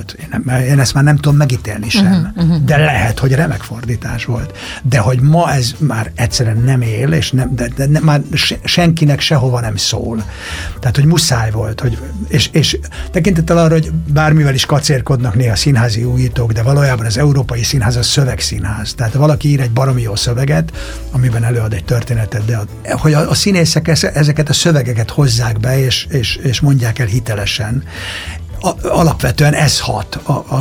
volt. Én ezt már nem tudom megítélni sem. De lehet, hogy remek fordítás volt. De hogy ma ez már egyszerűen nem él, és de már senkinek sehova nem szól. Tehát, hogy muszáj volt. És tekintettel arra, hogy bármivel is kacérkodnak néha színházi újítók, de valójában az európai színház a szövegszínház. Tehát valaki ír egy baromi jó szöveget, amiben előad egy történetet, de hogy a színészek ezeket a szövegeket hozzák be, és mondják el hitelesen. Alapvetően ez hat,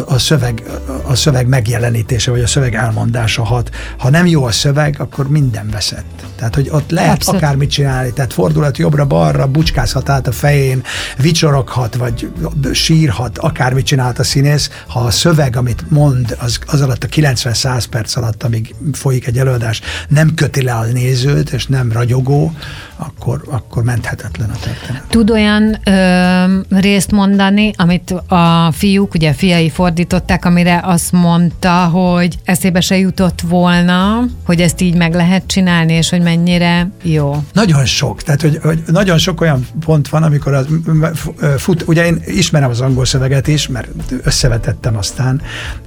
a szöveg megjelenítése, vagy a szöveg elmondása hat. Ha nem jó a szöveg, akkor minden veszett. Tehát, hogy ott lehet akármit csinálni, tehát fordulat jobbra-balra, bucskázhat át a fején, vicsoroghat, vagy sírhat, akármit csinálhat a színész. Ha a szöveg, amit mond, az alatt a 90-100 perc alatt, amíg folyik egy előadás, nem köti le a nézőt, és nem ragyogó, akkor menthetetlen a történet. Tud olyan részt mondani, amit a fiúk, ugye fiai fordították, amire azt mondta, hogy eszébe se jutott volna, hogy ezt így meg lehet csinálni, és hogy mennyire jó. Nagyon sok. Tehát, hogy nagyon sok olyan pont van, amikor ugye én ismerem az angol szöveget is, mert összevetettem aztán,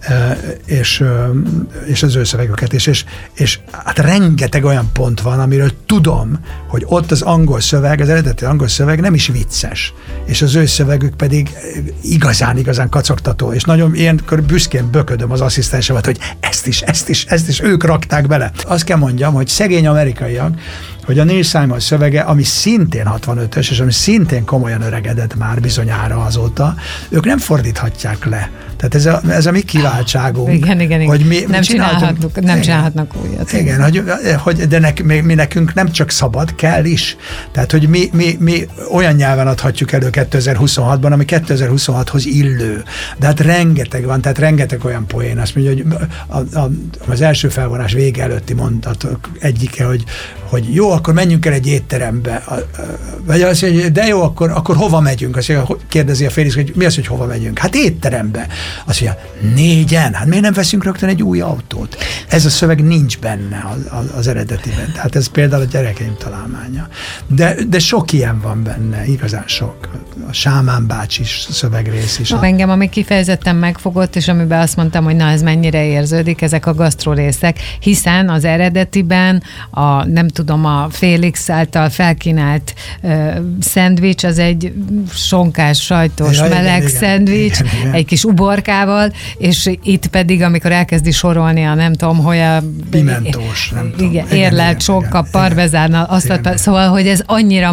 és az ő szövegüket is, és hát rengeteg olyan pont van, amiről tudom, hogy ott az angol szöveg, az eredeti angol szöveg nem is vicces, és az ő szövegük pedig igazán kacagtató, és nagyon ilyenkor büszkén böködöm az asszisztensemet, hogy ezt is ők rakták bele. Azt kell mondjam, hogy szegény amerikaiak, hogy a Neil Simon szövege, ami szintén 65-ös, és ami szintén komolyan öregedett már bizonyára azóta, ők nem fordíthatják le. Tehát ez a mi kiváltságunk. Igen. Hogy mi nem csinálhatnak újat. Igen, de mi nekünk nem csak szabad, kell is. Tehát, hogy mi olyan nyelven adhatjuk elő 2026-ban, ami 2026-hoz illő. De hát rengeteg van, tehát rengeteg olyan poén. Azt mondja, hogy az első felvonás vége előtti mondatok egyike, hogy jó, akkor menjünk el egy étterembe. Vagy azt mondja, de jó, akkor hova megyünk? Azt mondja, kérdezi a Félix, hogy mi az, hogy hova megyünk? Hát étterembe. Azt mondja, 4-en? Hát miért nem veszünk rögtön egy új autót? Ez a szöveg nincs benne az eredetiben. Tehát ez például a gyerekeim találmánya. De sok ilyen van benne, igazán sok. A Sámán bácsi szövegrész is. Engem, ami kifejezetten megfogott, és amiben azt mondtam, hogy na, ez mennyire érződik, ezek a gasztrorészek, hiszen az eredetiben a Félix által felkínált szendvics, az egy sonkás, sajtos, meleg szendvics, egy kis uborkával, és itt pedig, amikor elkezdi sorolni a nem tudom, hogy a pimentós, nem tudom. Igen, érlelt sonka, parmezánnal, szóval, hogy ez annyira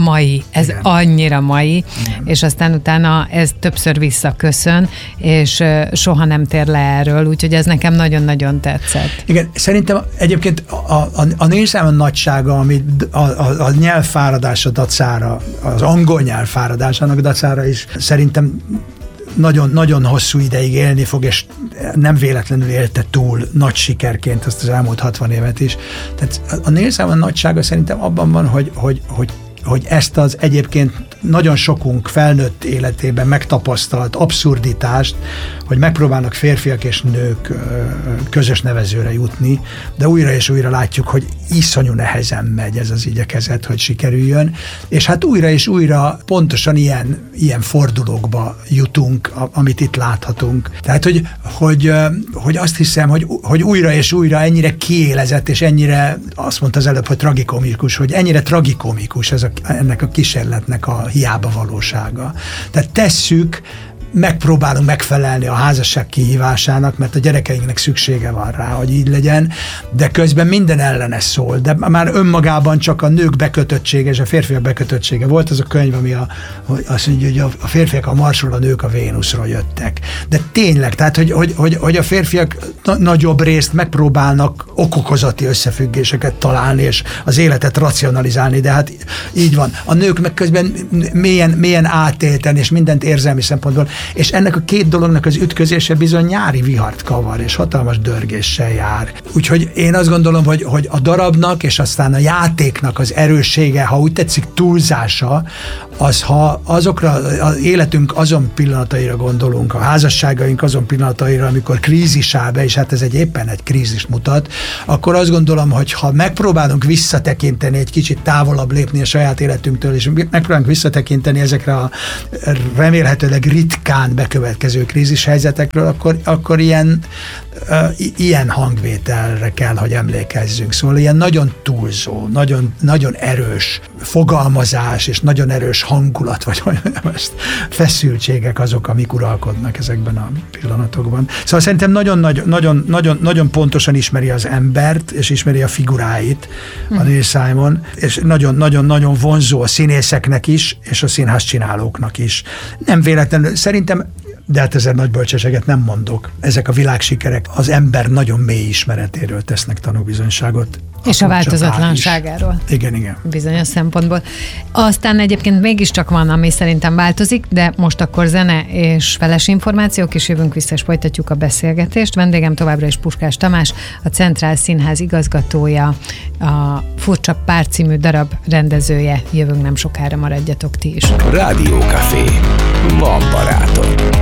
mai, és aztán utána ez többször visszaköszön, és soha nem tér le erről, úgyhogy ez nekem nagyon-nagyon tetszett. Igen, szerintem egyébként a Neil Simon nagysága, ami a nyelvfáradása dacára, az angol nyelvfáradásának dacára is szerintem nagyon hosszú ideig élni fog, és nem véletlenül élte túl nagy sikerként azt az elmúlt 60 évet is. Tehát a Neil Simon nagysága szerintem abban van, hogy ezt az egyébként nagyon sokunk felnőtt életében megtapasztalt abszurditást, hogy megpróbálnak férfiak és nők közös nevezőre jutni, de újra és újra látjuk, hogy iszonyú nehezen megy ez az igyekezet, hogy sikerüljön, és hát újra és újra pontosan ilyen fordulókba jutunk, amit itt láthatunk. Tehát, hogy azt hiszem, hogy újra és újra ennyire kiélezett, és ennyire, azt mondta az előbb, hogy tragikomikus, hogy ennyire tragikomikus ennek a kísérletnek a hiába valósága. Tehát tesszük, megpróbálunk megfelelni a házasság kihívásának, mert a gyerekeinknek szüksége van rá, hogy így legyen, de közben minden ellene szól, de már önmagában csak a nők bekötöttsége és a férfiak bekötöttsége. Volt az a könyv, ami azt mondja, hogy a férfiak a Marsról, a nők a Vénuszról jöttek. De tényleg, tehát, hogy a férfiak nagyobb részt megpróbálnak okokozati összefüggéseket találni, és az életet racionalizálni, de hát így van. A nők meg közben mélyen átélten, és mindent érzelmi szempontból, és ennek a két dolognak az ütközése bizony nyári vihart kavar, és hatalmas dörgéssel jár. Úgyhogy én azt gondolom, hogy a darabnak, és aztán a játéknak az erőssége, ha úgy tetszik túlzása, az ha azokra az életünk azon pillanataira gondolunk, a házasságaink azon pillanataira, amikor krízis áll be, és hát ez éppen egy krízist mutat, akkor azt gondolom, hogy ha megpróbálunk visszatekinteni, egy kicsit távolabb lépni a saját életünktől, és megpróbálunk visszatekinteni ezekre a remélhetőleg ritkán bekövetkező krízis helyzetekről, akkor ilyen hangvételre kell, hogy emlékezzünk. Szóval ilyen nagyon túlzó, nagyon erős fogalmazás, és nagyon erős hangulat, vagy most feszültségek azok, amik uralkodnak ezekben a pillanatokban. Szóval szerintem nagyon pontosan ismeri az embert, és ismeri a figuráit a Neil Simon, és nagyon vonzó a színészeknek is, és a színházcsinálóknak is. Nem véletlenül, szerintem, de hát ezzel nagy bölcsességet nem mondok. Ezek a világsikerek az ember nagyon mély ismeretéről tesznek tanúbizonyságot. És a változatlanságáról. Igen. Bizonyos szempontból. Aztán egyébként mégiscsak van, ami szerintem változik, de most akkor zene és feles információk, és jövünk vissza, és folytatjuk a beszélgetést. Vendégem továbbra is Puskás Tamás, a Centrál Színház igazgatója, a Furcsa Pár című darab rendezője. Jövünk nem sokára, maradjatok ti is. Rádiókafé. Van barátom.